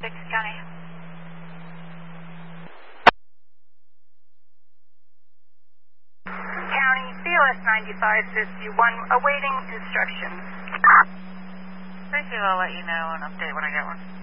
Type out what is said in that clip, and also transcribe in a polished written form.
Dix County. County, BOS 9551, awaiting instructions. Thank you, I'll let you know an update when I get one.